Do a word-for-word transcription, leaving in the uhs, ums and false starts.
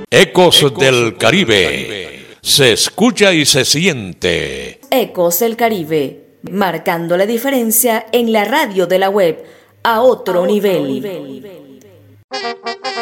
Ecos, Ecos del, del Caribe. Caribe. Se escucha y se siente. Ecos del Caribe, marcando la diferencia en la radio de la web a otro, a otro nivel. nivel.